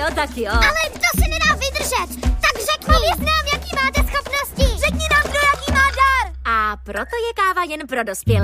tak jo. Ale to se nedá vydržet. Tak řekni. Pověz nám, jaký máte schopnosti. Řekni nám, kdo jaký má dar. A proto je káva jen pro dospělé.